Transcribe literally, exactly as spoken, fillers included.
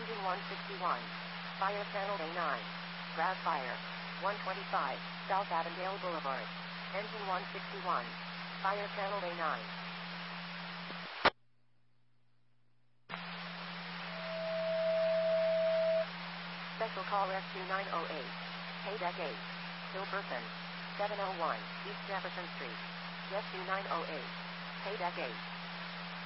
Engine one sixty-one. Fire channel A nine. Grav fire. one twenty-five, South Avondale Boulevard. Engine one sixty-one. Fire channel A nine. Special call Rescue nine oh eight. Paydeck eight. Hilperson. seven oh one, East Jefferson Street. Rescue nine oh eight. Paydeck eight.